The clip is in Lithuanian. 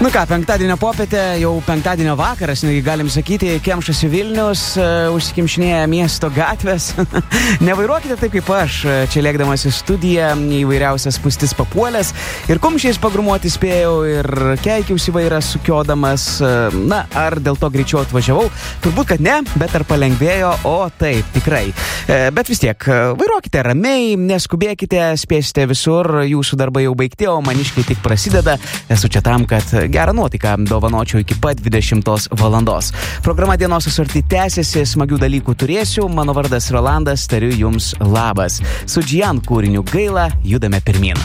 Nu ką, penktadienio popietė, jau penktadienio vakaras, negi galim sakyti, kemšasi Vilnius, užsikimšinėja miesto gatvės. Nevairuokite taip kaip aš, čia lėkdamas į studiją, įvairiausias spūstis papuolės ir kumščiais pagrumuoti spėjau ir keikiausi vairą sukiodamas. Na, ar dėl to greičiau atvažiavau? Turbūt, kad ne, bet ar palengvėjo? O taip, tikrai. Bet vis tiek, vairuokite ramiai, neskubėkite, spėsite visur, jūsų darbai jau baigti, o maniškai tik prasideda. Esu čia tam, kad gerą nuotaiką dovanočiau iki pat 20 valandos. Programa dienos asorti tęsiasi, smagių dalykų turėsiu. Mano vardas Rolandas, tariu jums labas. Su Džian kūriniu Gaila judame pirmyn.